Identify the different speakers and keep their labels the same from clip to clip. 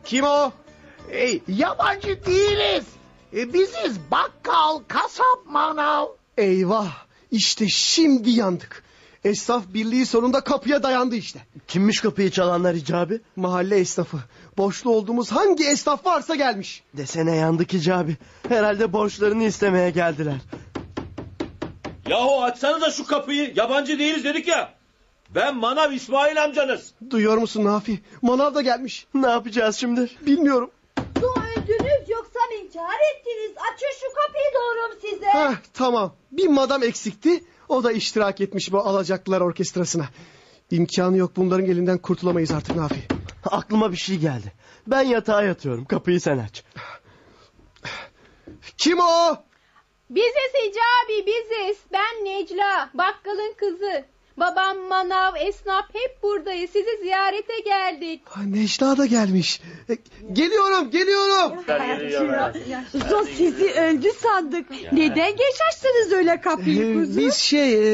Speaker 1: Kim o?
Speaker 2: Yabancı değiliz. Biziz bakkal, kasap, manav.
Speaker 1: Eyvah, işte şimdi yandık. Esnaf birliği sonunda kapıya dayandı işte.
Speaker 3: Kimmiş kapıyı çalanlar Hicabi?
Speaker 1: Mahalle esnafı. Borçlu olduğumuz hangi esnaf varsa gelmiş.
Speaker 3: Desene yandık Hicabi. Herhalde borçlarını istemeye geldiler.
Speaker 4: Yahu açsanıza şu kapıyı. Yabancı değiliz dedik ya. Ben Manav İsmail amcanız.
Speaker 1: Duyuyor musun Nafi? Manav da gelmiş.
Speaker 3: Ne yapacağız şimdi?
Speaker 1: Bilmiyorum.
Speaker 5: Su öldünüz yoksa intihar ettiniz. Açın şu kapıyı doğurum size.
Speaker 1: Heh, tamam. Bir madam eksikti. O da iştirak etmiş bu Alacaklılar Orkestrası'na. İmkanı yok, bunların elinden kurtulamayız artık Nafi.
Speaker 3: Aklıma bir şey geldi. Ben yatağa yatıyorum. Kapıyı sen aç.
Speaker 1: Kim o?
Speaker 6: Biziz Hicabi, biziz. Ben Necla, bakkalın kızı. Babam manav, esnaf hep buradayız. Sizi ziyarete geldik.
Speaker 1: Ha, Necla da gelmiş. Geliyorum.
Speaker 5: Zor sizi öldü sandık. Neden geç açtınız öyle kapıyı kuzum?
Speaker 1: Biz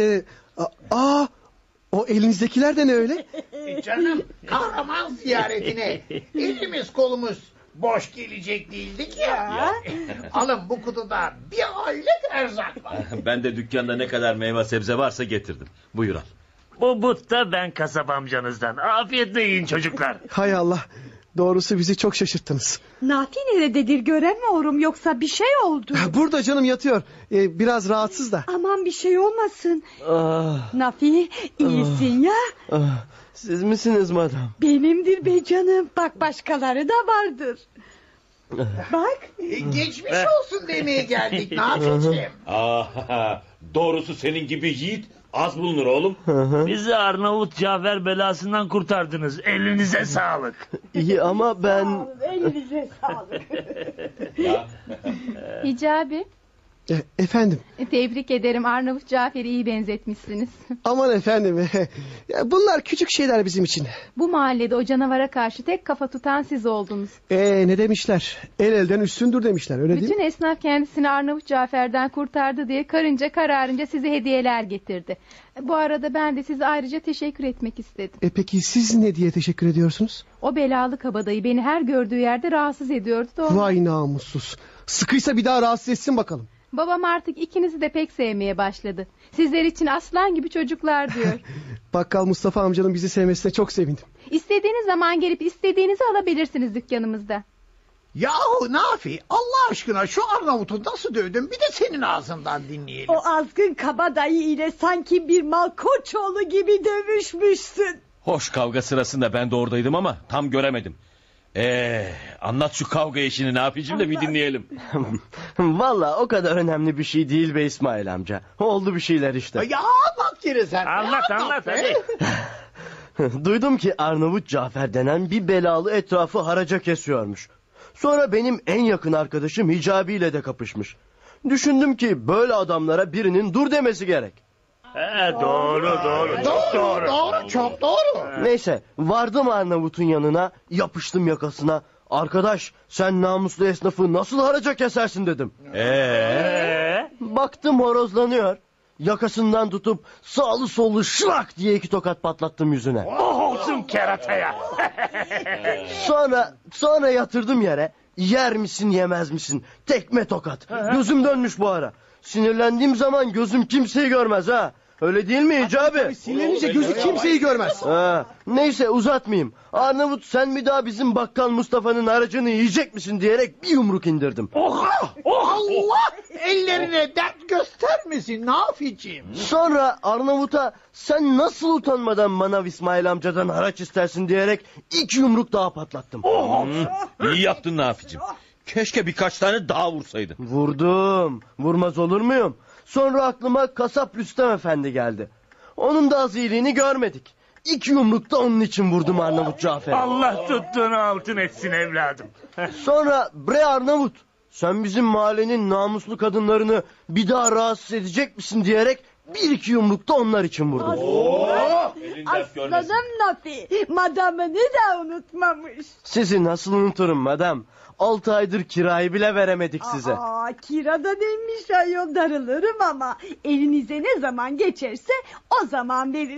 Speaker 1: o elinizdekiler de ne öyle?
Speaker 2: Canım, kahraman ziyaretine. Elimiz kolumuz boş gelecek değildik ya. Alın, bu kutuda bir aylık erzak var.
Speaker 4: Ben de dükkanda ne kadar meyve sebze varsa getirdim. Buyur al.
Speaker 7: Bu but da ben kasap amcanızdan. Afiyetle yiyin çocuklar.
Speaker 1: Hay Allah. Doğrusu bizi çok şaşırttınız.
Speaker 5: Nafi nerededir göremiyorum, yoksa bir şey oldu.
Speaker 1: Burada canım yatıyor. Biraz rahatsız da.
Speaker 5: Aman bir şey olmasın.
Speaker 3: Ah,
Speaker 5: Nafi iyisin ya.
Speaker 3: ah. Siz misiniz madam?
Speaker 5: Benimdir be canım. Bak başkaları da vardır. Bak.
Speaker 2: Geçmiş olsun demeye geldik Nafi'ciğim.
Speaker 4: Doğrusu senin gibi yiğit az bulunur oğlum.
Speaker 7: Bizi Arnavut Cafer belasından kurtardınız. Elinize sağlık.
Speaker 3: İyi ama ben...
Speaker 5: Elinize sağlık.
Speaker 6: Hicabi,
Speaker 1: Efendim.
Speaker 6: tebrik ederim. Arnavut Cafer'i iyi benzetmişsiniz.
Speaker 1: Aman efendim. Bunlar küçük şeyler bizim için.
Speaker 6: Bu mahallede o canavara karşı tek kafa tutan siz oldunuz.
Speaker 1: Ne demişler? El elden üstündür demişler, öyle değil
Speaker 6: Bütün
Speaker 1: mi?
Speaker 6: esnaf kendisini Arnavut Cafer'den kurtardı diye kararınca size hediyeler getirdi. Bu arada ben de size ayrıca teşekkür etmek istedim.
Speaker 1: Peki siz ne diye teşekkür ediyorsunuz?
Speaker 6: O belalı kabadayı beni her gördüğü yerde rahatsız ediyordu da ondan.
Speaker 1: Vay namussuz. Sıkıysa bir daha rahatsız etsin bakalım.
Speaker 6: Babam artık ikinizi de pek sevmeye başladı. Sizler için aslan gibi çocuklar diyor.
Speaker 1: Bakkal Mustafa amcanın bizi sevmesine çok sevindim.
Speaker 6: İstediğiniz zaman gelip istediğinizi alabilirsiniz dükkanımızda.
Speaker 2: Yahu Nafi, Allah aşkına şu Arnavut'u nasıl dövdün, bir de senin ağzından dinleyelim.
Speaker 5: O azgın kabadayı ile sanki bir Malkoçoğlu gibi dövüşmüşsün.
Speaker 4: Hoş, kavga sırasında ben de oradaydım ama tam göremedim. Anlat şu kavga işini Nafi'cim de bir dinleyelim.
Speaker 3: Vallahi o kadar önemli bir şey değil be İsmail amca. Oldu bir şeyler işte.
Speaker 2: Ya bak geri sen.
Speaker 7: Anlat
Speaker 2: be.
Speaker 7: hadi.
Speaker 3: Duydum ki Arnavut Cafer denen bir belalı etrafı haraca kesiyormuş. Sonra benim en yakın arkadaşım Hicabi ile de kapışmış. Düşündüm ki böyle adamlara birinin dur demesi gerek.
Speaker 7: Doğru.
Speaker 2: Doğru, çok doğru.
Speaker 3: Neyse, vardım Arnavut'un yanına, yapıştım yakasına. Arkadaş, sen namuslu esnafı nasıl haraca kesersin dedim. Baktım horozlanıyor. Yakasından tutup sağlı sollu şlak diye 2 tokat patlattım yüzüne.
Speaker 7: Oh olsun kerataya.
Speaker 3: Sonra yatırdım yere. Yer misin yemez misin? Tekme tokat. Gözüm dönmüş bu ara. Sinirlendiğim zaman gözüm kimseyi görmez ha. Öyle değil mi Hicabi?
Speaker 1: Sinirlenince gözü kimseyi görmez.
Speaker 3: Neyse uzatmayayım. Arnavut, sen bir daha bizim bakkal Mustafa'nın aracını yiyecek misin diyerek bir yumruk indirdim.
Speaker 2: Allah ellerine dert göstermesin Nafi'ciğim.
Speaker 3: Sonra Arnavut'a sen nasıl utanmadan Manav İsmail amcadan haraç istersin diyerek 2 yumruk daha patlattım.
Speaker 4: İyi yaptın Nafi'cim. Keşke birkaç tane daha vursaydın.
Speaker 3: Vurdum. Vurmaz olur muyum? Sonra aklıma kasap Rüstem Efendi geldi. Onun da az iyiliğini görmedik. 2 yumruk da onun için vurdum Arnavut Cafer'e.
Speaker 7: Allah tuttuğunu altın etsin evladım.
Speaker 3: Sonra bre Arnavut, sen bizim mahallenin namuslu kadınlarını bir daha rahatsız edecek misin diyerek 1-2 yumruk da onlar için vurdum.
Speaker 5: Aslanım Nafi, madamını da unutmamış.
Speaker 3: Sizi nasıl unuturum madam? 6 aydır kirayı bile veremedik size.
Speaker 5: Kirada neymiş ayol, darılırım ama elinize ne zaman geçerse o zaman verir.